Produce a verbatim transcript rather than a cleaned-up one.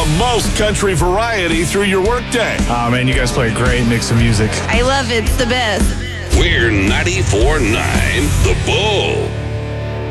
most country variety through your workday. Oh, man, you guys play a great mix of music. I love it. It's the best. We're ninety-four point nine The Bull.